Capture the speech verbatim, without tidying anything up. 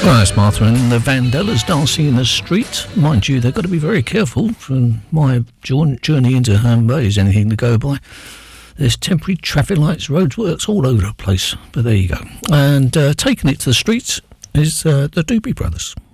Well, that's Martha and the Vandellas dancing in the street. Mind you, they've got to be very careful. From my journey into Herne Bay is anything to go by. There's temporary traffic lights, roadworks all over the place. But there you go. And uh, taking it to the streets is uh, the Doobie Brothers.